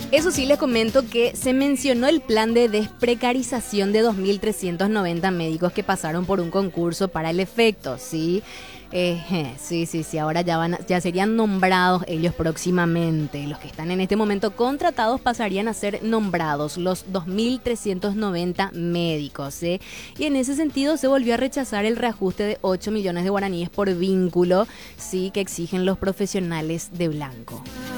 Eso sí, les comento que se mencionó el plan de desprecarización de 2.390 médicos que pasaron por un concurso para el efecto, ¿sí? Sí, ahora ya serían nombrados ellos próximamente. Los que están en este momento contratados pasarían a ser nombrados, los 2.390 médicos, ¿sí? Y en ese sentido se volvió a rechazar el reajuste de 8 millones de guaraníes por vínculo, sí, que exigen los profesionales de blanco.